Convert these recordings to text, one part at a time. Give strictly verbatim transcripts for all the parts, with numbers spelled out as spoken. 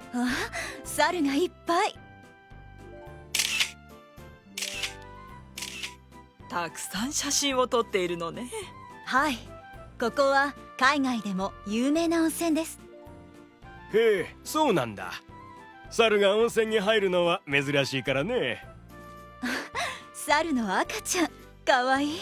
あ、猿がいっぱい。 たくさん写真を撮っているのね。 はい、ここは海外でも有名な温泉です。 へえ、そうなんだ。猿が温泉に入るのは珍しいからね。 猿の赤ちゃん、かわいい。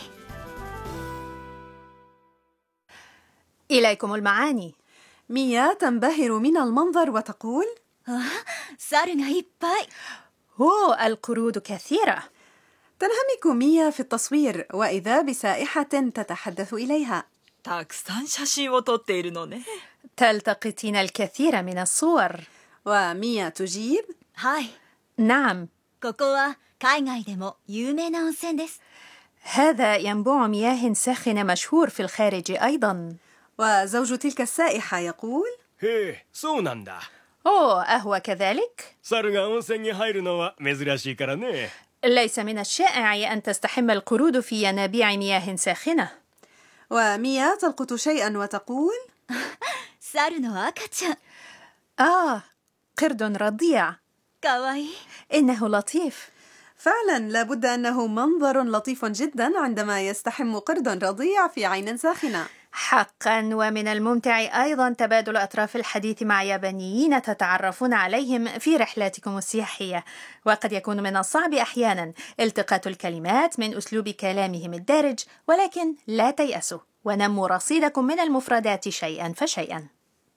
إليكم المعاني. ميا تنبهر من المنظر وتقول: あ、猿がいっぱい。 أوه، القرود كثيرة. تنهمك ميا في التصوير وإذا بسائحة تتحدث إليها. たくさん写真を撮っているのね。 تلتقطين الكثير من الصور. وميا تجيب: はい、 نعم. ここは海外でも有名な温泉です。 هذا ينبوع مياه ساخنة مشهور في الخارج أيضا. وزوج تلك السائحة يقول: へえ、そうなんだ。 أوه، أهو كذلك؟ 猿が温泉に入るのは珍しいからね。 ليس من الشائع أن تستحم القرود في ينابيع مياه ساخنة. وميا تلقط شيئا وتقول: 猿の赤ちゃん、 آه، قرد رضيع. かわいい。 إنه لطيف. فعلا لابد أنه منظر لطيف جدا عندما يستحم قرد رضيع في عين ساخنة. حقا، ومن الممتع أيضا تبادل أطراف الحديث مع يابانيين تتعرفون عليهم في رحلاتكم السياحية، وقد يكون من الصعب أحيانا التقاط الكلمات من أسلوب كلامهم الدارج، ولكن لا تيأسوا ونموا رصيدكم من المفردات شيئا فشيئا.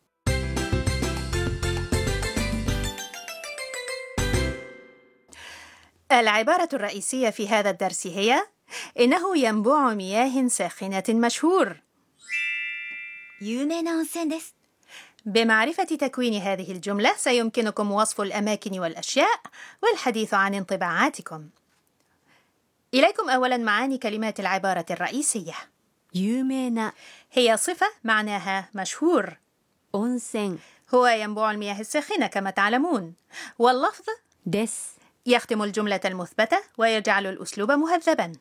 العبارة الرئيسية في هذا الدرس هي: إنه ينبوع مياه ساخنة مشهور. 有名な温泉です。 بمعرفة تكوين هذه الجملة سيمكنكم وصف الأماكن والأشياء والحديث عن انطباعاتكم. إليكم أولا معاني كلمات العبارة الرئيسية. 有名な هي صفة معناها مشهور. 温泉 هو ينبوع المياه الساخنة كما تعلمون. واللفظ です。 يختم الجملة المثبتة ويجعل الأسلوب مهذبا.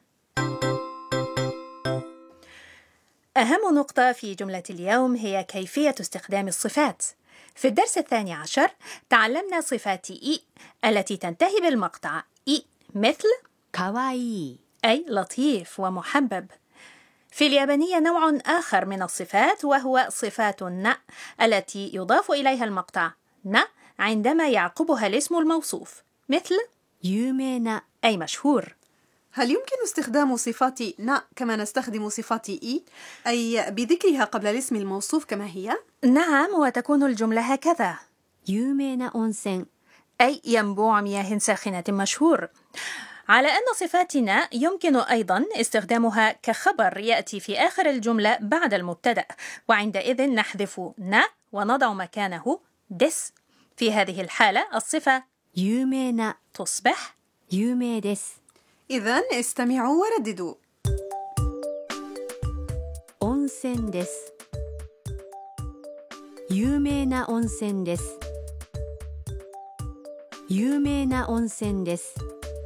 أهم نقطة في جملة اليوم هي كيفية استخدام الصفات. في الدرس الثاني عشر تعلمنا صفات إي التي تنتهي بالمقطع إي، مثل かわいい أي لطيف ومحبب. في اليابانية نوع آخر من الصفات وهو صفات ن التي يضاف إليها المقطع ن عندما يعقبها الاسم الموصوف، مثل 有名な أي مشهور. هل يمكن استخدام صفات نا كما نستخدم صفات إي، أي بذكرها قبل الاسم الموصوف كما هي؟ نعم، وتكون الجملة هكذا: 有名な温泉 أي ينبوع مياه ساخنة مشهور. على أن صفاتنا يمكن أيضا استخدامها كخبر يأتي في آخر الجملة بعد المبتدأ، وعندئذ نحذف نا ونضع مكانه دس. في هذه الحالة الصفة 有名な تصبح 有名です。 إذن استمعوا ورددوا: 温泉です。有名な温泉です。有名な温泉です。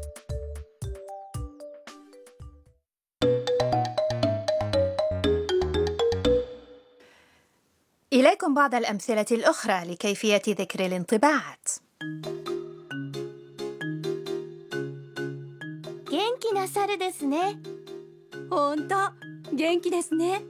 إليكم بعض الأمثلة الأخرى لكيفية ذكر الانطباعات. 元気な猿ですね。ほんと、元気ですね。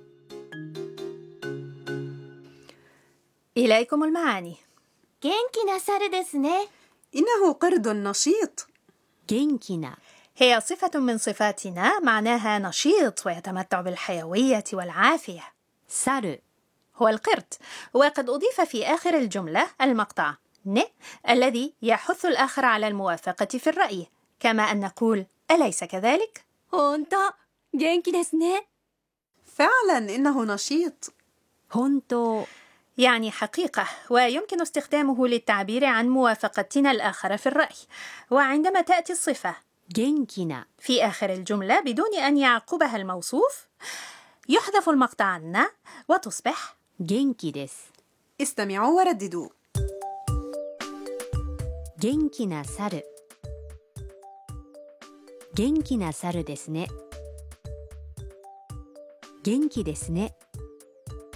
إليكم المعاني. 元気な猿ですね。 إنه قرد نشيط. 元気な هي صفة من صفاتنا معناها نشيط ويتمتع بالحيوية والعافية. 猿 هو القرد، وقد أضيف في آخر الجملة المقطع ن الذي يحث الآخر على الموافقة في الرأي، كما أن نقول أليس كذلك؟ ほんと、元気ですね。 فعلا إنه نشيط. 本当 يعني حقيقة، ويمكن استخدامه للتعبير عن موافقتنا الآخر في الرأي. وعندما تأتي الصفة 元気な في آخر الجملة بدون أن يعقبها الموصوف يحذف المقطع ن وتصبح 元気です。 استمعوا ورددوا: 元気な猿。元気な猿ですね。元気ですね。